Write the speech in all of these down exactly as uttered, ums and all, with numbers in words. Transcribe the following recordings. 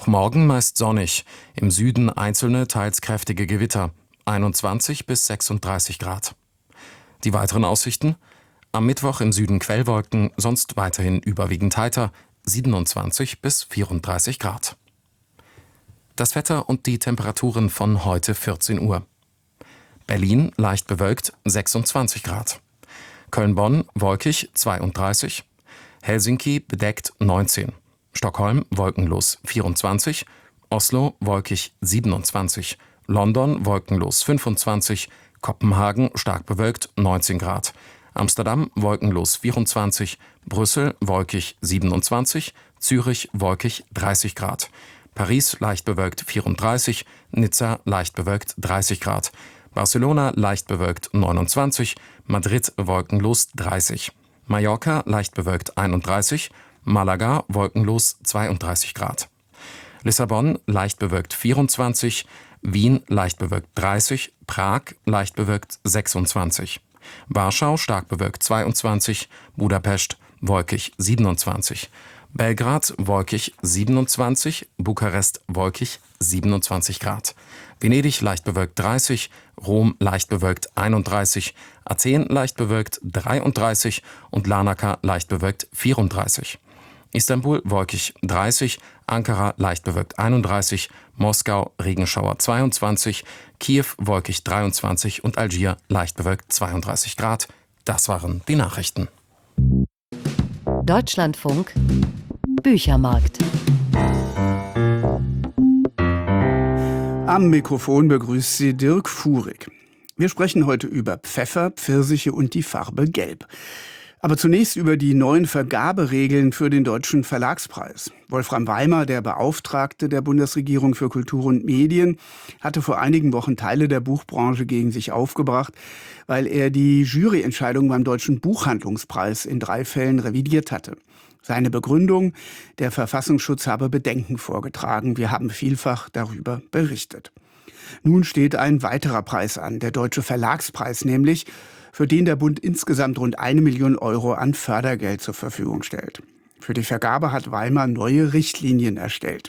Morgen meist sonnig, im Süden einzelne, teils kräftige Gewitter, einundzwanzig bis sechsunddreißig Grad. Die weiteren Aussichten: Am Mittwoch im Süden Quellwolken, sonst weiterhin überwiegend heiter, siebenundzwanzig bis vierunddreißig Grad. Das Wetter und die Temperaturen von heute vierzehn Uhr. Berlin leicht bewölkt, sechsundzwanzig Grad. Köln-Bonn wolkig, zweiunddreißig. Helsinki bedeckt, neunzehn. Stockholm wolkenlos, vierundzwanzig. Oslo wolkig, siebenundzwanzig. London wolkenlos, fünfundzwanzig. Kopenhagen stark bewölkt, neunzehn Grad. Amsterdam wolkenlos, vierundzwanzig. Brüssel wolkig, siebenundzwanzig. Zürich wolkig, dreißig Grad. Paris leicht bewölkt, vierunddreißig. Nizza leicht bewölkt, dreißig Grad. Barcelona leicht bewölkt, neunundzwanzig. Madrid wolkenlos, dreißig. Mallorca leicht bewölkt, einunddreißig. Malaga wolkenlos, zweiunddreißig Grad. Lissabon leicht bewölkt, vierundzwanzig. Wien leicht bewölkt, dreißig. Prag leicht bewölkt, sechsundzwanzig. Warschau stark bewölkt, zweiundzwanzig. Budapest wolkig, siebenundzwanzig. Belgrad wolkig, siebenundzwanzig. Bukarest wolkig, siebenundzwanzig Grad. Venedig leicht bewölkt, dreißig. Rom leicht bewölkt, einunddreißig. Athen leicht bewölkt, dreiunddreißig. Und Larnaca leicht bewölkt, vierunddreißig. Istanbul wolkig, dreißig. Ankara leicht bewölkt, einunddreißig. Moskau Regenschauer, zweiundzwanzig. Kiew wolkig, dreiundzwanzig. Und Algier leicht bewölkt, zweiunddreißig Grad. Das waren die Nachrichten. Deutschlandfunk Büchermarkt. Am Mikrofon begrüßt Sie Dirk Fuhrig. Wir sprechen heute über Pfeffer, Pfirsiche und die Farbe Gelb. Aber zunächst über die neuen Vergaberegeln für den Deutschen Verlagspreis. Wolfram Weimer, der Beauftragte der Bundesregierung für Kultur und Medien, hatte vor einigen Wochen Teile der Buchbranche gegen sich aufgebracht, weil er die Juryentscheidung beim Deutschen Buchhandlungspreis in drei Fällen revidiert hatte. Seine Begründung: Der Verfassungsschutz habe Bedenken vorgetragen. Wir haben vielfach darüber berichtet. Nun steht ein weiterer Preis an, der Deutsche Verlagspreis nämlich, für den der Bund insgesamt rund eine Million Euro an Fördergeld zur Verfügung stellt. Für die Vergabe hat Weimer neue Richtlinien erstellt.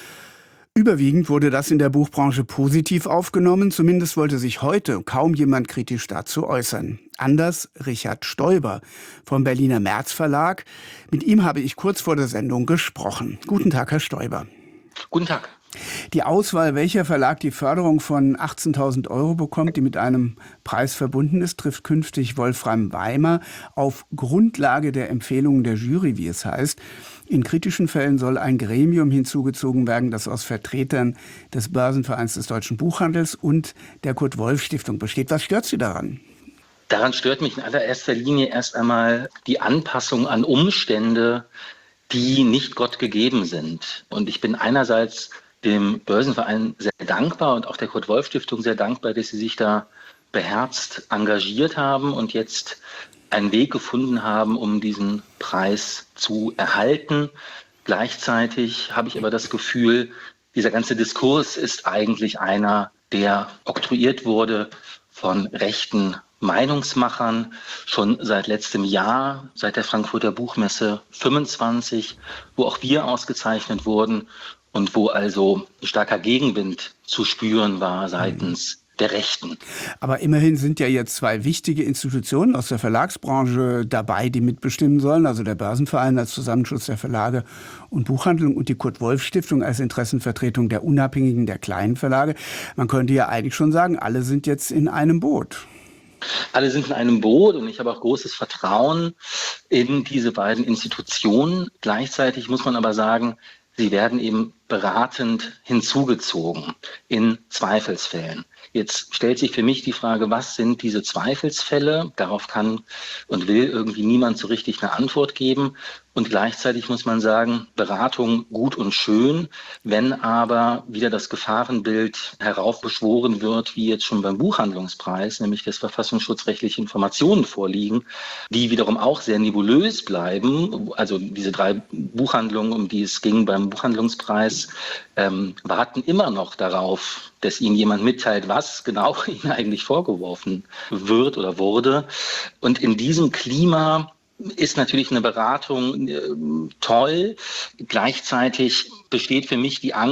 Überwiegend wurde das in der Buchbranche positiv aufgenommen. Zumindest wollte sich heute kaum jemand kritisch dazu äußern. Anders Richard Stoiber vom Berliner März Verlag. Mit ihm habe ich kurz vor der Sendung gesprochen. Guten Tag, Herr Stoiber. Guten Tag. Die Auswahl, welcher Verlag die Förderung von achtzehntausend Euro bekommt, die mit einem Preis verbunden ist, trifft künftig Wolfram Weimer auf Grundlage der Empfehlungen der Jury, wie es heißt. In kritischen Fällen soll ein Gremium hinzugezogen werden, das aus Vertretern des Börsenvereins des Deutschen Buchhandels und der Kurt-Wolff-Stiftung besteht. Was stört Sie daran? Daran stört mich in allererster Linie erst einmal die Anpassung an Umstände, die nicht Gott gegeben sind. Und ich bin einerseits dem Börsenverein sehr dankbar und auch der Kurt-Wolff-Stiftung sehr dankbar, dass sie sich da beherzt engagiert haben und jetzt einen Weg gefunden haben, um diesen Preis zu erhalten. Gleichzeitig habe ich aber das Gefühl, dieser ganze Diskurs ist eigentlich einer, der oktroyiert wurde von rechten Meinungsmachern schon seit letztem Jahr, seit der Frankfurter Buchmesse fünfundzwanzig, wo auch wir ausgezeichnet wurden und wo also starker Gegenwind zu spüren war seitens der Rechten. Aber immerhin sind ja jetzt zwei wichtige Institutionen aus der Verlagsbranche dabei, die mitbestimmen sollen. Also der Börsenverein als Zusammenschluss der Verlage und Buchhandlung und die Kurt-Wolff-Stiftung als Interessenvertretung der unabhängigen, der kleinen Verlage. Man könnte ja eigentlich schon sagen, alle sind jetzt in einem Boot. Alle sind in einem Boot und ich habe auch großes Vertrauen in diese beiden Institutionen. Gleichzeitig muss man aber sagen, sie werden eben beratend hinzugezogen in Zweifelsfällen. Jetzt stellt sich für mich die Frage, was sind diese Zweifelsfälle? Darauf kann und will irgendwie niemand so richtig eine Antwort geben. Und gleichzeitig muss man sagen, Beratung gut und schön, wenn aber wieder das Gefahrenbild heraufbeschworen wird, wie jetzt schon beim Buchhandlungspreis, nämlich dass verfassungsschutzrechtliche Informationen vorliegen, die wiederum auch sehr nebulös bleiben. Also diese drei Buchhandlungen, um die es ging beim Buchhandlungspreis, ähm, warten immer noch darauf, dass ihnen jemand mitteilt, was genau ihnen eigentlich vorgeworfen wird oder wurde. Und in diesem Klima ist natürlich eine Beratung äh, toll. Gleichzeitig besteht für mich die Angst,